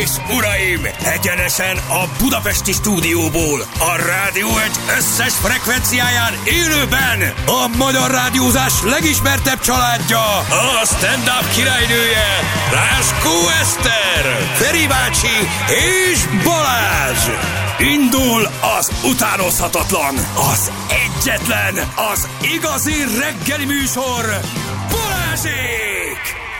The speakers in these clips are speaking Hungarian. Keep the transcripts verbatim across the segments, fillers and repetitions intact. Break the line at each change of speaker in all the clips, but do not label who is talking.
és uraim, egyenesen a budapesti stúdióból, a Rádió egy összes frekvenciáján élőben a magyar rádiózás legismertebb családja, a stand-up királynője, Lászkó Eszter, Feri bácsi és Balázs. Indul az utánozhatatlan, az egyetlen, az igazi reggeli műsor, Balázsék!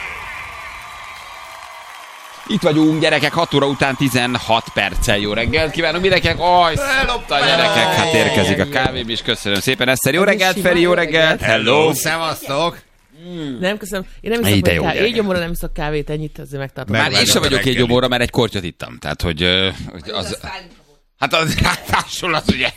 Itt vagyunk, gyerekek, hat óra után tizenhat perccel. Jó reggelt kívánok mindenkinek. Aj, lopta a gyerekek. Hát érkezik a kávém is. Köszönöm szépen, Eszter. Jó reggelt, Feri, jó reggelt. Hello, szevasztok.
Mm. Nem, köszönöm. Én nem iszok egy kávét. Egy gyomorra nem iszok kávét, ennyit azért megtartom.
Már én sem vagyok egy gyomorra, mert egy kortyot ittam. Tehát, hogy, hogy az... Hát az ráadásul az ugye...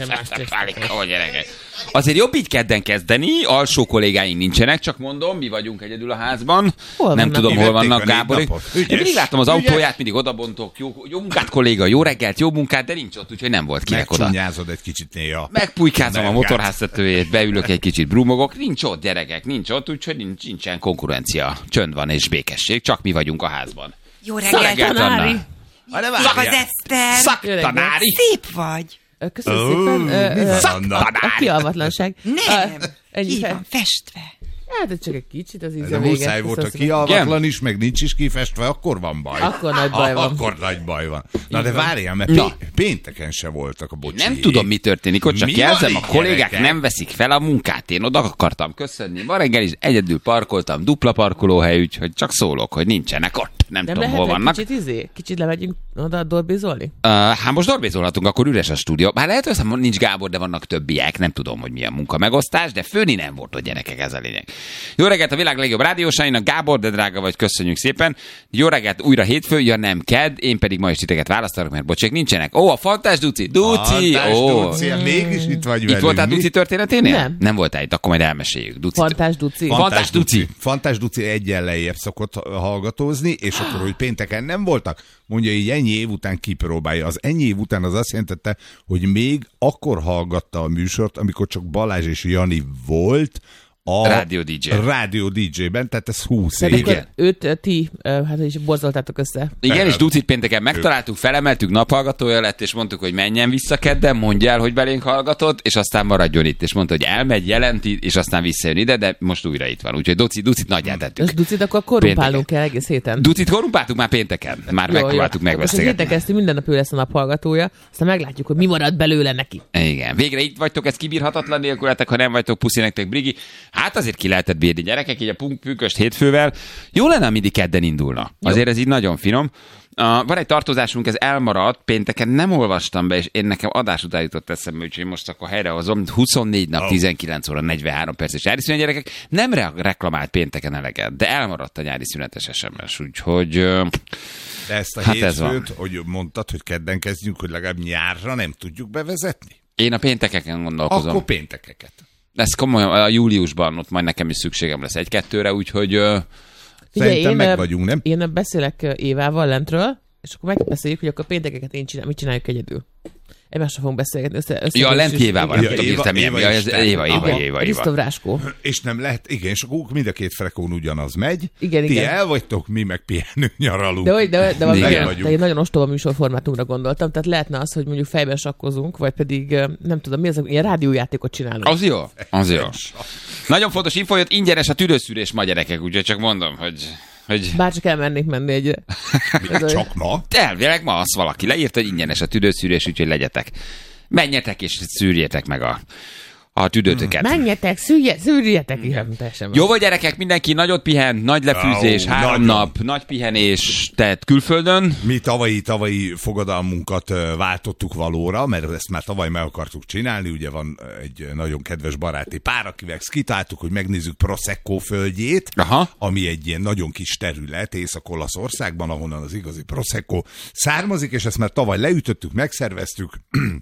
Azért jobb így kedden kezdeni, alsó kollégáink nincsenek, csak mondom, mi vagyunk egyedül a házban. Hol nem tudom, hol vannak Gáborék. Én mindig láttam az autóját, mindig odabontok, jó, jó munkát kolléga, jó reggelt, jó munkát, de nincs ott, úgyhogy nem volt kinek oda.
Megcsúnyázod egy kicsit néha.
Megpulykázom a motorháztetőjét, beülök egy kicsit, brumogok, nincs ott gyerekek, nincs ott, úgyhogy nincs, nincsen konkurencia. Csönd van és békesség, csak mi vagyunk a házban.
Jó reggelt, tanári! Szak az Eszter!
Szaktanári!
Szép vagy!
Köszönöm szépen. Ö, ö,
Szaktanári!
A kialvatlanság.
Nem!
Ennyi
Ki
fel.
van festve?
Hát csak egy kicsit az íze
De
vége.
muszáj volt, a
Köszönöm
kialvatlan is, meg nincs is kifestve, akkor van baj.
Akkor nagy baj van.
Akkor nagy baj van. Na
Így
de
van.
várjál, mert
Na.
pé- pénteken se voltak a bocsiék.
Nem tudom, mi történik, ott csak
Mi
jelzem,
van
a
itt,
kollégák
gyerekek?
nem veszik fel a munkát. Én oda akartam köszönni. Ma reggel is egyedül parkoltam, dupla parkolóhely, úgyhogy csak szólok, hogy nincsenek ott. Nem,
Nem
tudom,
lehet
hol
egy
vannak.
kicsit izé? Kicsit levegyünk oda dorbizolni?
Uh, hát most dorbézolhatunk, akkor üres a stúdió. Bár lehet, hogy nincs Gábor, de vannak többiek. Nem tudom, hogy milyen munka megosztás, de főni nem volt ott, gyerekek, ez a lényeg. Jó reggelt a világ legjobb rádiósainak. Gábor, de drága vagy, köszönjük szépen. Jó reggelt, újra hétfő, ja nem kedd, én pedig ma is titeket választanak, mert bocsék nincsenek. Ó, a Fantás Duci, Duci,
Fantás
ó.
Duci, mégis itt vagy velünk.
Itt voltál
mi?
Duci történeténél?
Nem.
Nem voltál itt, akkor majd elmeséljük. Duci.
Fantás Duci.
Fan- Fantás Duci.
Fantás Duci egyen lejjebb szokott hallgatózni, és akkor, hogy pénteken nem voltak, mondja így ennyi év után kipróbálja. Az ennyi év után az azt jelentette, hogy még akkor hallgatta a műsort, amikor csak Balázs és Jani volt, a
Rádió dé dzsé.
Rádió dé dzsében, tehát ez húsz
Tehát
év.
akkor őt ö, ti, ö, hát is borzoltátok össze.
Igen, és Ducit pénteken megtaláltuk, felemeltük, naphallgatója lett, és mondtuk, hogy menjen vissza kedden, mondja el, hogy belénk hallgatott, és aztán maradjon itt, és mondta, hogy elmegy, jelenti, és aztán visszajön ide, de most újra itt van. Úgyhogy Duci, Ducit nagyját tettük.
És Ducit akkor korrumpálnunk kell egész héten.
Ducit korrumpáltuk már pénteken. Már megpróbáltuk
Most
megbeszélgetni.
héten kezdtünk, minden nap ő lesz a naphallgatója, aztán meglátjuk, hogy mi marad belőle neki.
Igen. Végre itt vagytok, ez kibírhatatlan nélkületek, ha nem vagytok, puszi nektek, Brigi. Hát azért ki lehetett bírni, gyerekek, így a punk pünköst hétfővel. Jó lenne, ha mindig kedden indulna. Azért ez így nagyon finom. Uh, van egy tartozásunk, ez elmaradt, pénteken nem olvastam be, és én nekem adás után jutott eszembe, úgyhogy most akkor helyrehozom. huszonnégy nap, tizenkilenc óra, negyvenhárom perces nyári szünet, gyerekek. Nem re- reklamált pénteken eleget, de elmaradt a nyári szünetes es em es, úgyhogy... Uh,
De ezt a
hát ez
hétfőt, hogy mondtad, hogy kedden kezdjünk, hogy legalább nyárra nem tudjuk bevezetni?
én a péntekeken gondolkozom.
Akkor péntekeket.
Ez komolyan, a júliusban ott majd nekem is szükségem lesz egy-kettőre, úgyhogy... Uh,
Szerintem
én,
meg
ö,
vagyunk, nem?
Én beszélek ö, Évával lentről, és akkor megbeszéljük, hogy akkor péntekeket én csinál, mit csináljuk egyedül. Egymásra fogunk beszélgetni. Össze, össze
ja, a lent Évával, nem
Ja,
tudom,
Éva-
írtam ilyen.
Éva
Ja,
is
ez
te.
Éva, Éva,
Aha.
Éva, Éva.
Risztov Ráskó.
És nem lehet, igen, és akkor mind a két frekón ugyanaz megy.
Igen,
Ti
igen.
el vagytok, mi meg pihenünk, nyaralunk.
De, hogy- de, de,
Igen.
de, de,
vagyunk.
de egy nagyon ostoba műsorformátumra gondoltam, tehát lehetne az, hogy mondjuk fejben sakkozunk, vagy pedig ö, nem tudom, mi az, ilyen rádiójátékot csinálunk.
Az jó, az jó. Nagyon fontos info, hogy ingyenes a tüdőszűrés ma, gyerekek, úgyhogy csak mondom, hogy... hogy
Bárcsak elmennék menni egy...
Mi, csak ma?
elvileg ma azt valaki leírta, hogy ingyenes a tüdőszűrés, úgyhogy legyetek. Menjetek és szűrjétek meg a, a tüdőtöket.
Menjetek, szűrje, szűrjetek, igen, teljesen.
Jó vagy, gyerekek, mindenki nagyot pihen, nagy lefűzés,
Ó,
három
nagyon.
nap, nagy pihenés, tehát külföldön.
Mi tavalyi, tavalyi fogadalmunkat ö, váltottuk valóra, mert ezt már tavaly meg akartuk csinálni, ugye van egy nagyon kedves baráti pár, akivel kitáltuk, hogy megnézzük Prosecco földjét,
Aha.
ami egy ilyen nagyon kis terület Észak-Olaszországban, ahonnan az igazi Prosecco származik, és ezt már tavaly leütöttük, megszerveztük,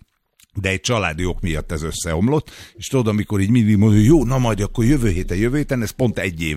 de egy családi ok miatt ez összeomlott, és tudod, amikor így mindig mondja, hogy jó, na majd akkor jövő héten, jövő héten, ez pont egy év